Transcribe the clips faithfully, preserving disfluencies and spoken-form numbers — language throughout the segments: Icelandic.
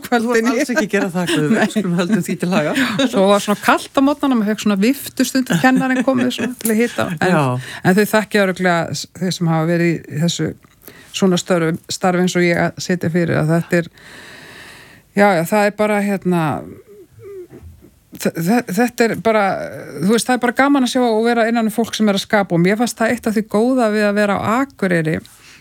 kvöldin. Þú varst alls ekki að gera það, við skulum höldum því til haga. Svo var svona kalt á mótnana, maður fekk svona viftustundum kennarinn komið svona til að hita. En, en þau þekkja örugglega þeir sem hafa verið í þessu svona starfi, starfi eins og ég að setja fyrir að þetta er, já, já, það er bara hérna, þetta er bara, þú veist, það er bara gaman að sjá og vera innan um fólk sem er að skapa og mér fannst það eitt af því góða við að vera á Akureyri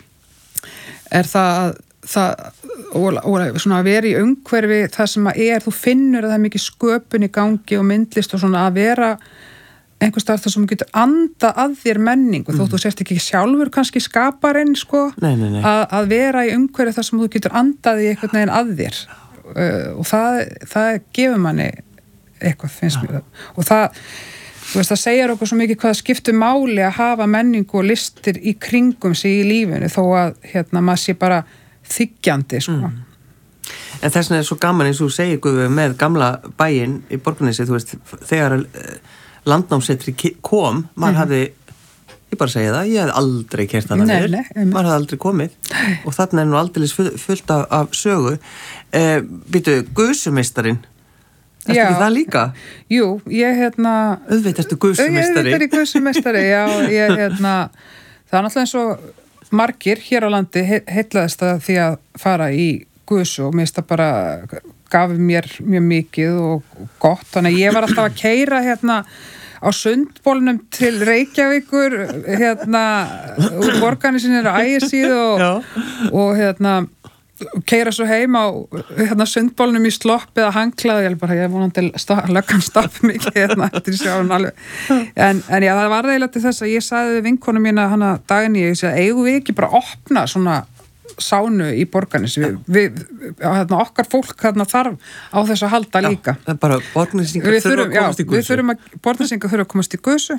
er það að það, og, og svona að vera í umhverfi það sem að er, þú finnur að það er mikið sköpun í gangi og myndlist og svona að vera einhver starf þar sem þú getur anda að þér menningu, mm. þó þú sért ekki sjálfur kannski skaparinn, sko, nei, nei, nei. Að, að vera í umhverfi þar sem þú getur andað í einhvern veginn að þér uh, og það, það gefur manni eitthvað, finnst mér það. Og það, þú veist, það segir okkur svo mikið hvað skiptir máli að hafa menningu og listir í kringum sig í lífinu þó að, hérna, maður sé bara þiggjandi, sko. Mm. En þess vegna er svo gaman eins og þú segir Guðveig með gamla bæinn í Borgarnesi, þú veist, þegar landnámssetri kom, maður mm-hmm. hafði, ég bara segja það, ég hef aldrei kert hana nei, fyrir, nei, maður hafði aldrei komið og þarna er nú aldeilis fullt af, af sögu. Eh, býtu, Guðsumeistarinn, ertu ekki það líka? Jú, ég hérna... Auðvitað ertu Guðsumeistari. Ég er Guðsumeistari, já, ég hérna, það er náttúrulega eins og margir hér á landi heillaðist að því að fara í Guðsu og mér finnst það bara gaf mér mjög mikið og gott, þannig að ég var alltaf að keyra hérna á Sundbólnum til Reykjavíkur hérna úr Borgarnesinu á Ægisíðu og, og hérna keyra svo heim á hérna Sundbólnum í slopp eða hanglaði, ég bara, ég vonandi að löggan stoppa mikið hérna eftir sjáum alveg, en, en já, það var eiginlega til þess að ég sagði við vinkonu mína hana Dagný, ég sagði, eigum við ekki bara að opna svona sánu í Borgarnes við, við, hérna, okkar fólk hérna, þarf á þessu að halda líka já, það er bara borgnesingar þurfa að komast í Guðsu við þurfum að, borgnesingar þurfa að komast í Guðsu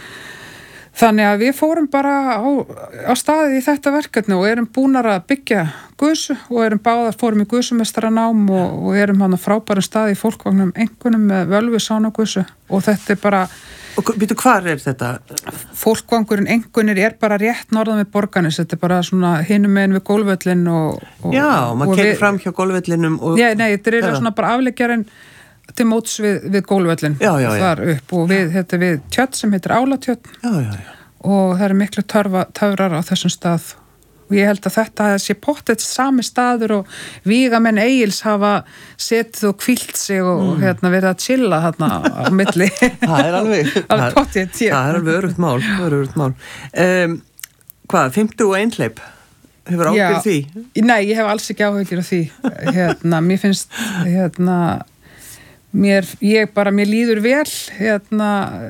þannig að við fórum bara á, á staðið í þetta verkefni og erum búnar að byggja Guðsu og erum báðar, fórum í Guðsumeistaranám og, og erum hann á frábærum staði í fólkvagnum einhvernum með völvu sána Guðsu og þetta er bara Og býtu, hvar er þetta? Fólkvangurinn einhvernir er bara rétt norðan við Borgarnes, þetta er bara svona hinum megin við gólvöllin og, og... Já, maður kemur fram hjá gólvöllinum og... Já, nei, þetta er svona bara afleggjarinn til móts við, við gólvöllin já, já, já. Þar upp og við, þetta er við tjörn sem heitir Álatjörn já, já, já. og það eru miklu törfa, töfrar á þessum stað og ég held að þetta sé pottið sami staður og vígamenn Egils hafa setið og hvílt sig og mm. hérna, verið að chilla hérna á milli. Það er alveg, alveg pottið, það er alveg örugt mál, örugt mál. Um, hvað, fimmtíu og einn hleyp? Hefur áhyggjur af því? Nei, ég hef alls ekki áhyggjur af því. Hérna, mér finnst, hérna, mér, ég bara, mér líður vel, hérna,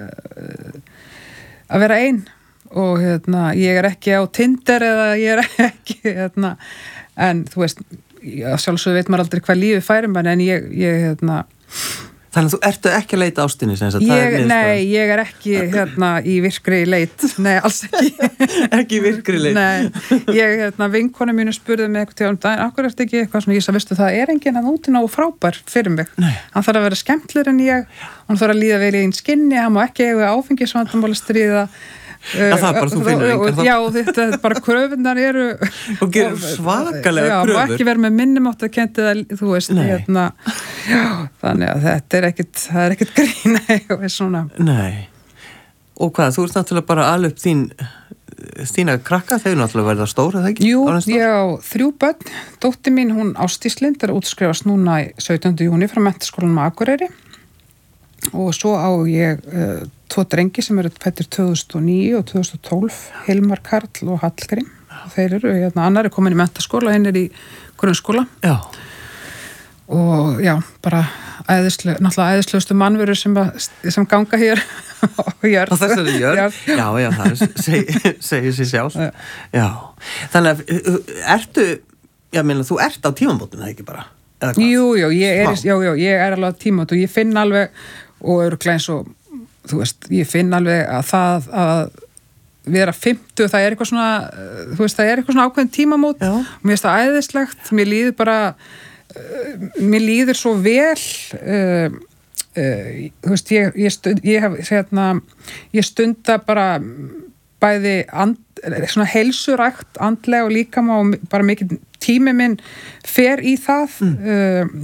að vera ein. Og hérna, ég er ekki á Tinder eða ég er ekki, hérna, en þú veist, sjálfsögðu veit maður aldrei hvað lífið færum en ég, ég, hérna... Þannig að þú ertu ekki að leita ástinni, sem sagt, ég, nei, ég er ekki, hérna, í virkri leit, nei, alls ekki. Ekki í virkri leit? Nei, ég, hérna, vinkonu mínu spurði mig eitthvað til um daginn, akkur ertu ekki eitthvað sem ég sagði, veistu, það er enginn hann úti ná frábær fyrir mig. Nei. Hann þarf að vera skemmtlir en ég, hann þarf að líða vel í einn skinni, hann má ekki eiga áfengisvandamáli stríða. Já, það er bara, þú finnur einhvern. Já, þetta er bara kröfunar eru... Og gerum svakalega já, kröfur. Já, og ekki vera með minnumáttu að kenti það, þú veist, Nei. hérna... Já, þannig að þetta er ekkit, það er ekkit grína eitthvað svona. Nei. Og hvað, þú ert náttúrulega bara alveg upp þín, þína krakka, þau náttúrulega verða stór, eða ekki? Jú, ég á þrjú börn. Dóttir mín, hún Ásdís Lind, er útskrifast núna í sautjánda júní frá Menntaskólanum á Akureyri. Og svo á ég uh, tvo drengi sem eru fæddir tvö þúsund og níu og tvö þúsund og tólf, Hilmar Karl og Hallgrím. Og þeir eru, hérna, annar er komin í menntaskóla, hinn er í grunnskóla. Já. Og já, bara æðislega, náttúrulega æðislegustu mannverur sem, sem ganga hér á jörð. Á þessari jörð? Já, já, það seg, segir sér sjálf. Já. já. Þannig að, ertu, ég meina, þú ert á tímamótum, eða ekki bara? Jú, jú, ég er, já, já, ég er alveg á tímamót og ég finn alveg, og örugglega eins og, þú veist, ég finn alveg að það að vera fimmtug, það er eitthvað svona, þú veist, það er eitthvað svona ákveðin tímamót. Já. Mér finnst það æðislegt, mér líður bara, uh, mér líður svo vel, uh, uh, þú veist, ég, ég, stund, ég hef, hérna, ég stunda bara bæði and, svona heilsurækt, andlega og líkama og bara mikið tími minn fer í það. Mm. Uh,